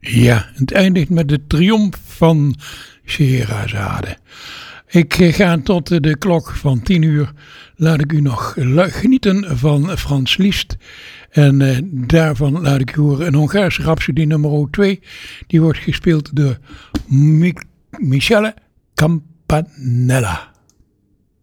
Ja, het eindigt met de triomf van Scheherazade. Ik ga tot de klok van 10 uur. Laat ik u nog genieten van Frans Liszt. En daarvan laat ik u horen een Hongaarse Rhapsodie nummer 2. Die wordt gespeeld door Michele Campanella.